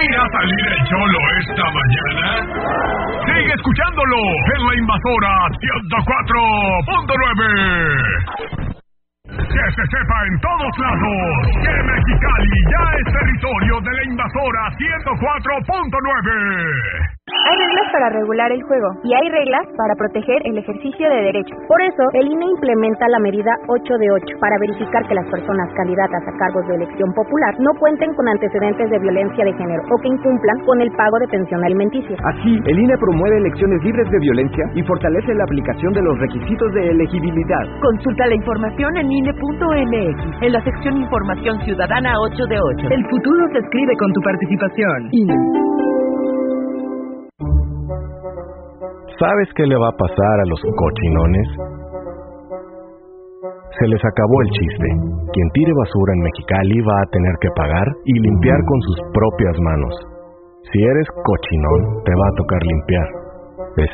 ¿Irá a salir el Cholo esta mañana? Sigue escuchándolo en La Invasora 104.9. Que se sepa en todos lados que Mexicali ya es territorio de La Invasora 104.9. Hay reglas para regular el juego y hay reglas para proteger el ejercicio de derechos. Por eso, el INE implementa la medida 8 de 8 para verificar que las personas candidatas a cargos de elección popular no cuenten con antecedentes de violencia de género o que incumplan con el pago de pensión alimenticia. Así, el INE promueve elecciones libres de violencia y fortalece la aplicación de los requisitos de elegibilidad. Consulta la información en INE.mx, en la sección Información Ciudadana 8 de 8. El futuro se escribe con tu participación. INE. ¿Sabes qué le va a pasar a los cochinones? Se les acabó el chiste. Quien tire basura en Mexicali va a tener que pagar y limpiar con sus propias manos. Si eres cochinón, te va a tocar limpiar.